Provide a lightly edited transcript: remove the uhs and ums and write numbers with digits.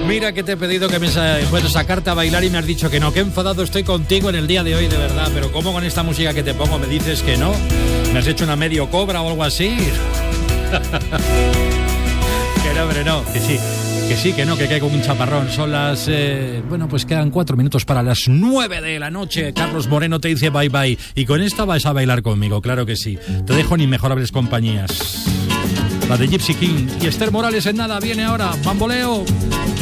Mira que te he pedido que puedo sacarte a bailar y me has dicho que no. Qué enfadado estoy contigo en el día de hoy, de verdad. Pero ¿cómo con esta música que te pongo me dices que no? ¿Me has hecho una medio cobra o algo así? Que no, hombre, no. Que no, que caigo un chaparrón. Son las... pues quedan 4 minutos para las 9 de la noche. Carlos Moreno te dice bye bye. Y con esta vas a bailar conmigo, claro que sí. Te dejo en inmejorables compañías. La de Gypsy King. Y Esther Morales en nada viene ahora. Bamboleo.